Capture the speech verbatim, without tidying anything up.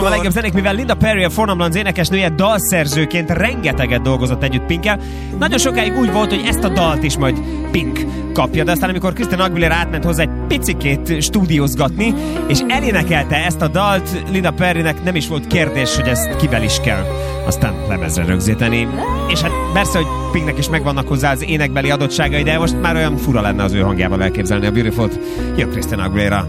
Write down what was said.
A legjobb zenék, mivel Linda Perry, a Four Non Blondes énekesnője, dalszerzőként rengeteget dolgozott együtt Pinkkel. Nagyon sokáig úgy volt, hogy ezt a dalt is majd Pink kapja, de aztán amikor Christina Aguilera átment hozzá egy picikét stúdiózgatni, és elénekelte ezt a dalt, Linda Perrynek nem is volt kérdés, hogy ezt kivel is kell aztán lemezre rögzíteni. És hát persze, hogy Pinknek is megvannak hozzá az énekbeli adottságai, de most már olyan fura lenne az ő hangjával elképzelni a Beautiful-t. Jön Christina Aguilera.